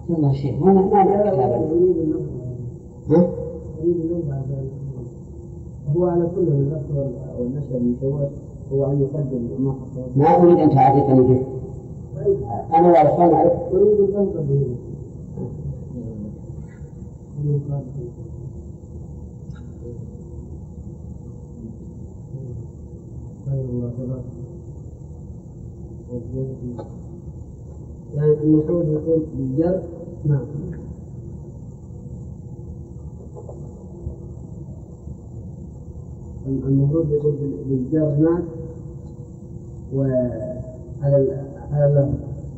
والله شيء ما نعرف كتابا. هو على كل النشر والنشر المشوش هو أن يقدم ما حصل. ما أريد أن تعرفني به. أنا والأخوان أعرف. أريد أن تنقل به. يعني المفروض يكون بالجر. نعم. المفروض يكون بالجر نعم وعلى اللفظ.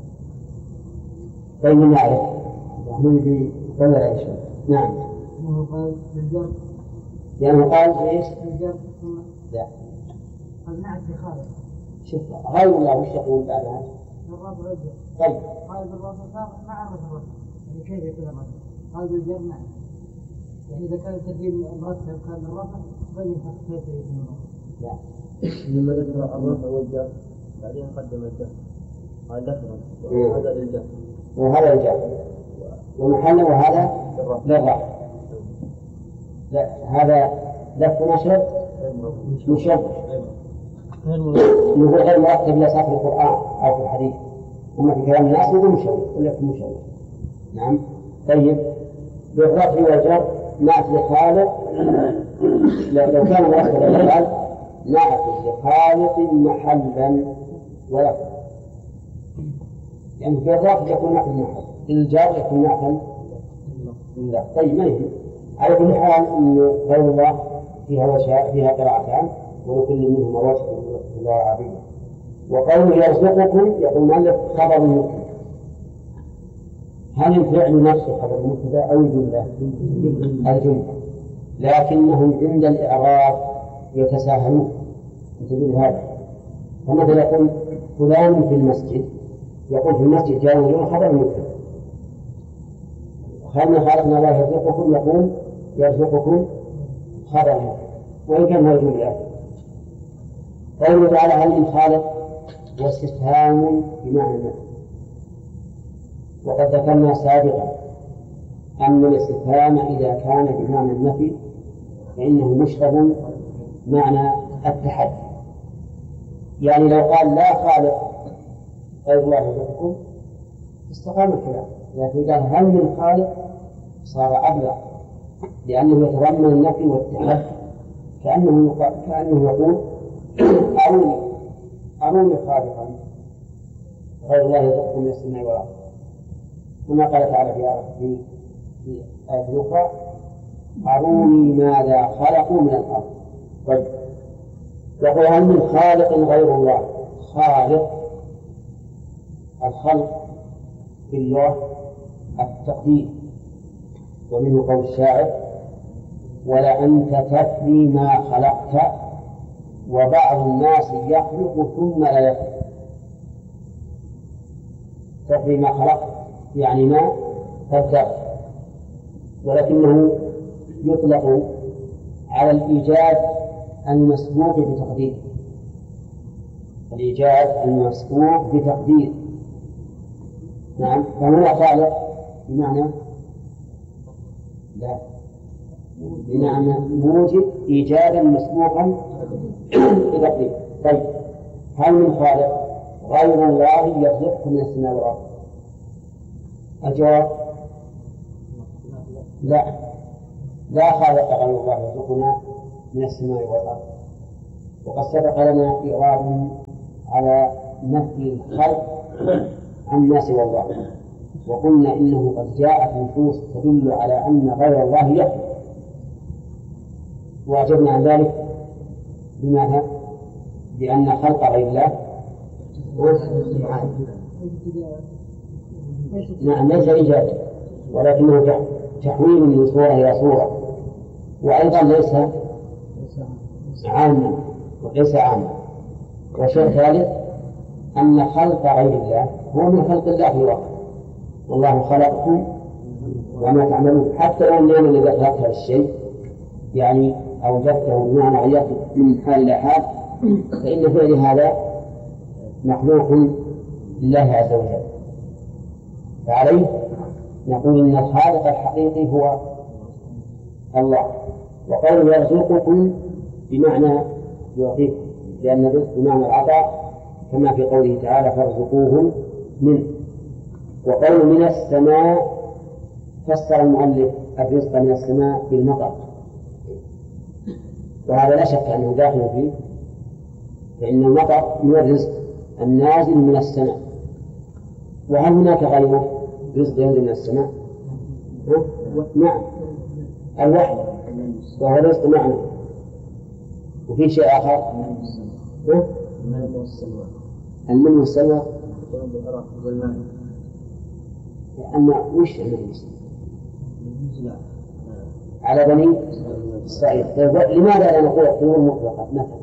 طيب نعرف من ولا إيش؟ نعم. هو قال بالجر. يعني قال إيش؟ بالجر. لا. قال نعم بخالد. شوف غير الله وش يقول بعد هذا؟ الرب رجع. طيب. قال بالرب ما عرف الرب. يعني كيف يكون الرب؟ قال بالجر نعم. يعني إذا كان الترتيب مرتب كان الرفع بين كيف يكون الرفع. لا. لما ذكر الرفع والجر بعدين قدم الجر. قال لفظا وهذا للجر. وهذا الجر. ومحله وهذا للرفع. لا هذا لف نشر مشبه. يقول غير مرتب لا في القرآن أو في الحديث. أما في كلام الناس يقول مشبه ولا في مشبه. نعم. طيب بالرفع والجر نعت لخالق. لو كان مرتبا يفعل نعت لخالق محلا ولفظا. يعني في الرفع يكون نعت المحل. الجر يكون نعتا لله. طيب ما يهم. على كل حال إن غير الله فيها قراءتان ولكل منهما وجه في اللغة العربية. وقوله يرزقكم يقول مؤلف خبر مبتدأ. هل الفعل نفسه خبر مبتدأ أو الجملة؟ الجملة. لكنهم عند الإعراب يتساهلون. انتبهوا لهذا. فمثلا يقول فلان في المسجد يقول في المسجد جاء رجل خبر مبتدأ. خلنا خالقنا الله يرزقكم يقول يرزقكم خبر مبتدأ وإن كان هو الجملة. قوله تعالى هل من خالق واستفهام بمعنى النفي. وقد ذكرنا سابقا أن الاستفهام إذا كان بمعنى النفي فإنه مشتب معنى التحدي. يعني لو قال لا خالق غير الله يرزقكم استقام الكلام. لكن قال هل من خالق صار أبلغ لأنه يتضمن النفي والتحدي كأنه يقول أروني خالقا غير الله يرزقكم من السماء والأرض. كما قال تعالى في آية أخرى أروني ماذا خلقوا من الأرض. طيب يقول هل من خالق غير الله. خالق الخلق في اللغة التقدير. ومنه قول الشاعر ولأنت تفني ما خلقت وبعض الناس يخلق ثم لا يخلق. تفني ما خلقت يعني ما قدرت. ولكنه يطلق على الإيجاد المسبوق بتقدير. الإيجاد المسبوق بتقدير. نعم. فهو خالق بمعنى لا بمعنى موجد إيجادا مسبوقا بتقدير. طيب هل من خالق غير الله يرزقكم من السماء والأرض؟ الجواب لا خالق غير الله يرزقنا من السماء والأرض. وقد سبق لنا إعراب على نفي الخلق عما سوى الله. وقلنا إنه قد جاءت نصوص تدل على أن غير الله يخلق وأجبنا عن ذلك بماذا؟ بأن خلق غير الله نعم ليس إيجادا ولكنه تحويل من صورة إلى صورة. وأيضا ليس عاما وليس عاما. وشيء ثالث أن خلق غير الله هو من خلق الله في الواقع. والله خلقكم وما تعملون. حتى لو النعمة الذي خلقها الشيء يعني أوجدته بمعنى عياته من حال إلى حال فإن فعل هذا مخلوق لله عز وجل. فعليه نقول إن الخالق الحقيقي هو الله. وقوله يرزقكم بمعنى يعطيكم، لأن الرزق بمعنى العطاء كما في قوله تعالى فارزقوهم منه. وقوله من السماء فسر المؤلف الرزق من السماء بالمطر، وهذا لا شك أنه داخل فيه، فإن المطر من الرزق النازل من السماء. وهل هناك غيره رزق ينزل من السماء؟ نعم، الوحي وهو رزق معنى. وفي شيء آخر المن والسلوى. لأن وش المن على بني إسرائيل. لماذا لا نقول الطيور مطلقة مثلا؟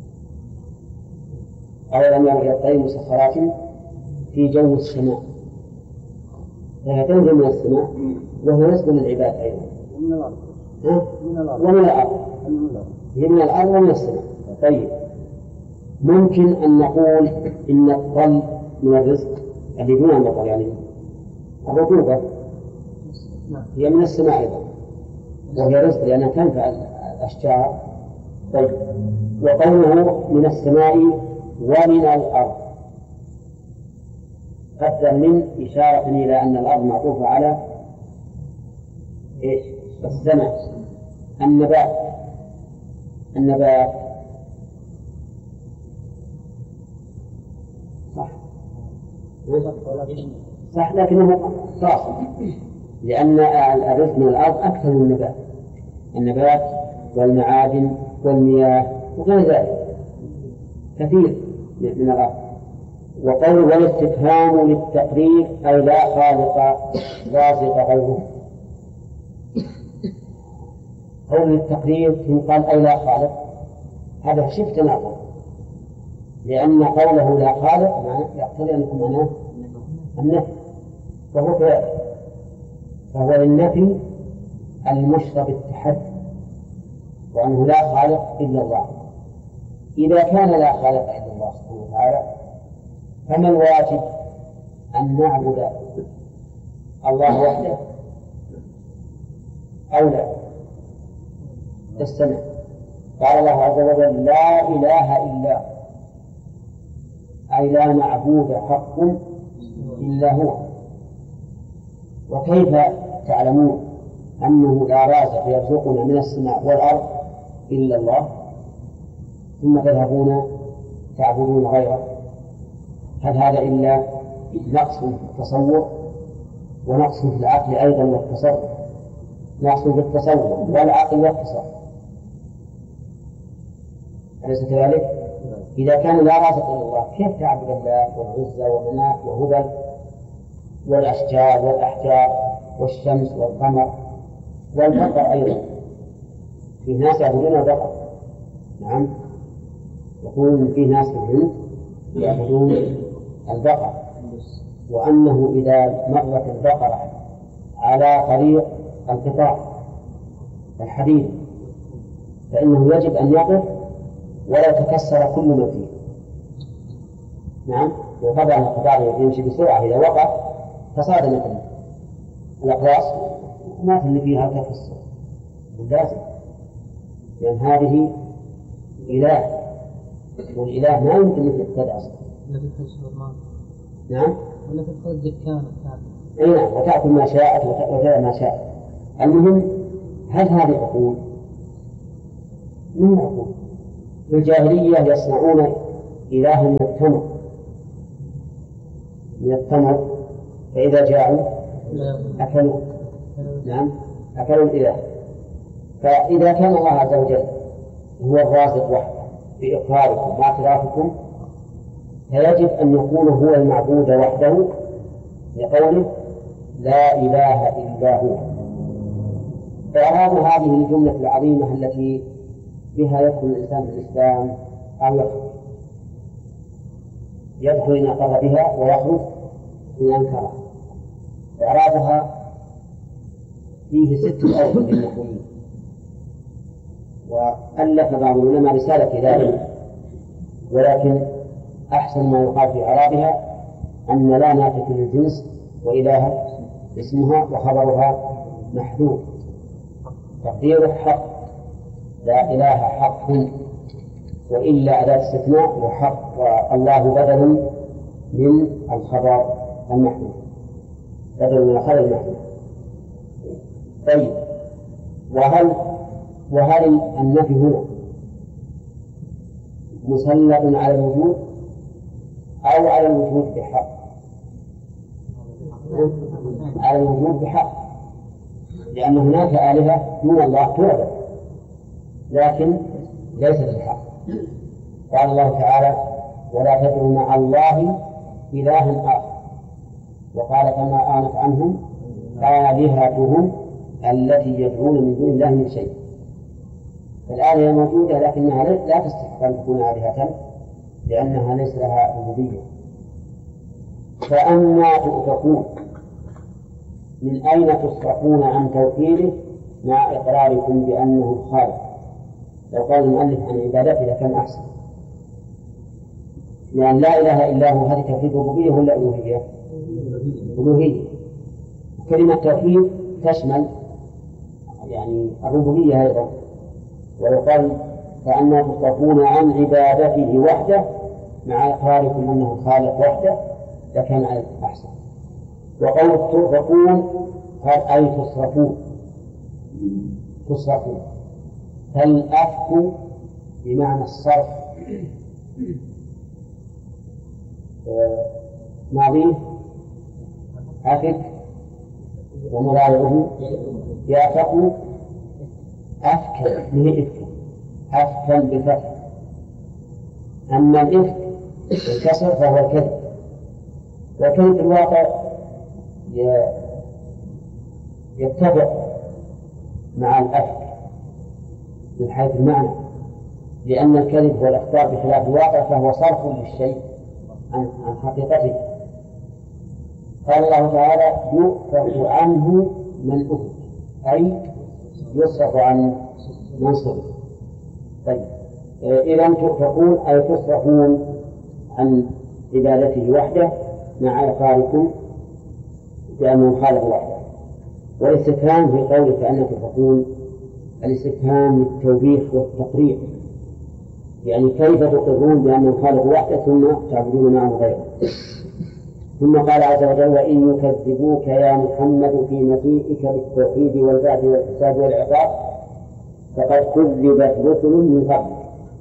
أولم يروا إلى الطير مسخرات في جو السماء، فهي تنزل من السماء وهو رزق للعباد أيضا. ومن الأرض هي من الأرض ومن السماء. طيب، ممكن أن نقول إن الطل من الرزق اللي دون المطر، يعني الرطوبة هي من السماء أيضا وهي رزق لأنها تنفع الأشجار. طيب، وقوله من السماء ومن الأرض قدر من إشارة إلى أن الأرض معطوفة على إيش؟ السماء. النبات صح لكنه خاص، لأن الرزق من الأرض أكثر من النبات والمعادن والمياه وغير ذلك كثير من الأرض. وقول والاستفهام للتقرير أي لا خالق رازق غيره. قول التقرير قال أي لا خالق، هذا شفت نظر، لأن قوله لا خالق يقتضي أن يكون معناه النفي، فهو كذلك، فهو للنفي المشرب بالتحدي، وأنه لا خالق إلا الله. إذا كان لا خالق إلا الله سبحانه وتعالى فما الواجب؟ أن نعبد الله وحده أو لا؟ استمع، قال الله عز وجل لا إله إلا، أي لا معبود حق إلا هو. وكيف تعلمون أنه لا رازق يرزقنا من السماء والأرض إلا الله ثم تذهبون تعبدون غيره؟ هل هذا إلا نقص في التصور ونقص في العقل أيضا والتصرف؟ نقص في التصور والعقل والتصرف، أليس كذلك؟ إذا كان لا رازق إلا الله كيف تعبد الله والعزى ومناة وهبل والأشجار والأحجار والشمس والقمر والبقر أيضا؟ في ناس يعبدون البقر، نعم، يقولون في ناس في الهند يعبدون البقر، وأنه إذا مرت البقرة على طريق القطاع الحديد فإنه يجب أن يقف ولا تكسر كل ما فيه. نعم، وطبعا القطاع يمشي بسرعة، إذا وقف تصادمت الأقواس ما في اللي فيها تكسر لازم، لأن هذه إله، والإله ما يمكن أن يبتدع أصلا. نعم، ولا تدخل الدكان أي نعم، وتأكل ما شاءت وتدع ما شاءت. المهم، هل هذه عقول؟ من عقول؟ في الجاهلية يصنعون إله من التمر فإذا جاءوا أكلوا. نعم، أكلوا الإله. فإذا كان الله عز وجل هو الرازق وحده بإقراركم واعترافكم فيجب أن يكون هو المعبود وحده، لقوله لا إله إلا هو. فأراد هذه الجملة العظيمة التي بها يدخل الإنسان في الإسلام أو يدخل إن أقر بها ويخرج إن أنكرها، فأرادها فيه 6 أوجه للنحويين. وألف بعض العلماء رسالة في ذلك، ولكن أحسن ما يقال في إعرابها أن لا نافية للجنس وإله اسمها وخبرها محذوف، تقديره حق، لا إله حق، وإلا أداة استثناء وحق، والله بدل من الخبر المحذوف، بدل من الخبر المحذوف. طيب، وهل النفي هنا مسلط على الوجود أو على الوجود بحق؟ على الوجود بحق، لأن هناك آلهة دون الله تعبد لكن ليست الحق. قال الله تعالى: ولا تدعوا مع الله إلها آخر. وقال: فما آنت عنهم آلهتهم التي يدعون من دون الله من شيء. فالآلهة موجودة لكنها لا تستحق أن تكون آلهة لأنها ليس لها ربوبية. فأما تؤفكون، من أين تصرفون عن توحيده مع إقراركم بأنه الخالق؟ لو قال المؤلف عن عبادته لكان أحسن، لأن لا إله إلا هو، هذه توحيد ربوبية ولا ألوهية؟ ألوهية. كلمة توحيد تشمل يعني الربوبية أيضا. ويقال: فأما تصرفون عن عبادته وحده مع إقراركم أنه الخالق وحده لكان أحسن. وقول تؤفكون قال أي تصرفون، فالأفك بمعنى الصرف، ماضيه أفك ومضارعه يأفك أفكا، من أفكا بالفتح. أما الإفك الكسر فهو الكذب، وكذب الواقع يتفق مع الأفك من حيث المعنى، لأن الكذب هو الإخبار بخلاف الواقع، فهو صرف للشيء عن حقيقته. قال الله تعالى: يؤفك عنه من أفك، أي يصرف عن من صرف. طيب، إذن تؤفكون أي تصرفون عن عبادته وحده مع إقراركم بأنه خالق وحده. والاستفهام في قوله فأنا تؤفكون الاستفهام للتوبيخ والتقرير، يعني كيف تقرون بأنه خالق وحده ثم تعبدون معه غيره. ثم قال عز وجل: وإن يكذبوك يا محمد في مجيئك بالتوحيد والبعث والحساب والعقاب فقد كذبت رسل من قبلك.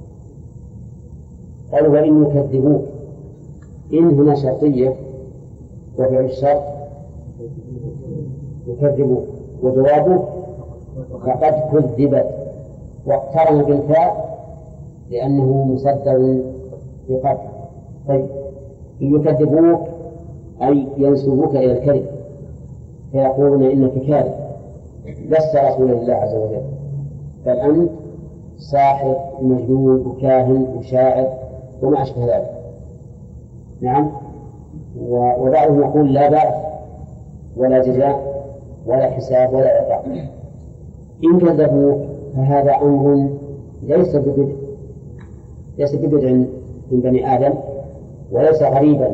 قال: وإن يكذبوك، إن هنا شرطية وفعل الشرط يكذبوك، وجوابه فقد كذبت، واقترن بالفاء لأنه مصدر بقد. طيب، إن يكذبوك أي ينسبوك إلى الكذب، فيقولون إنك كاذب لست رسول الله عز وجل، بل أنت ساحر مجنون وكاهن وشاعر وما أشبه ذلك. نعم. وبعضهم يقول: لا بعث ولا جزاء ولا حساب ولا عقاب. إن كذبوك فهذا أمر ليس ببدع من بني آدم، وليس غريبا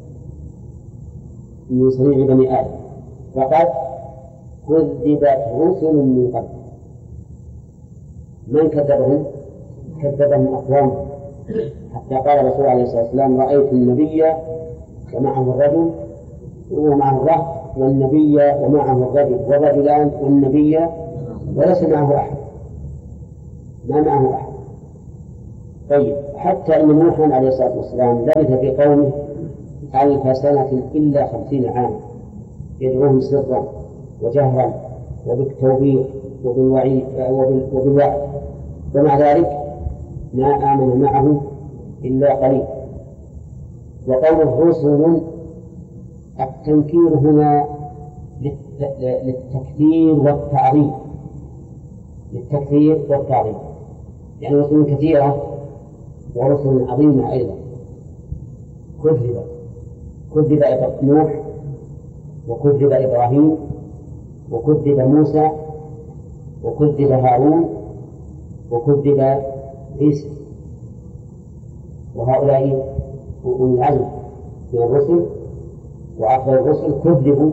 من صنيع بني آدم، فقد كذبت رسل من قبل. من كذبهم؟ كذبهم أقوام، حتى قال الرسول عليه الصلاة والسلام: رأيت النبي ومعه الرجل ومعه الرهط، والنبي ومعه الرجل والرجلان، والنبي وليس معه أحد، ما معه أحد. طيب، حتى أن نوحا عليه الصلاة والسلام لبث في قومه 1000 سنة إلا 50 عاما يدعوهم سرا وجهرا وبالتوبيخ وبالوعد، ومع ذلك ما آمن معه إلا قليل. وقوله رسل، التنكير هنا للتكثير والتعظيم، يعني رسل كثيرة ورسل عظيمة أيضا. كذب نوح، وكذب إبراهيم، وكذب موسى، وكذب هارون، وكذب عيسى، وهؤلاء أولي العزم من الرسل وأفضل الرسل كذبوا